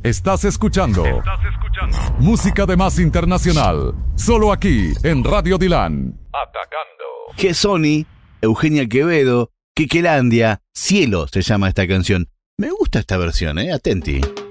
Estás escuchando música de más internacional, solo aquí en Radio Dilan. Atacando. G-Sony, Eugenia Quevedo, Quequelandia, Cielo se llama esta canción. Me gusta esta versión, atenti.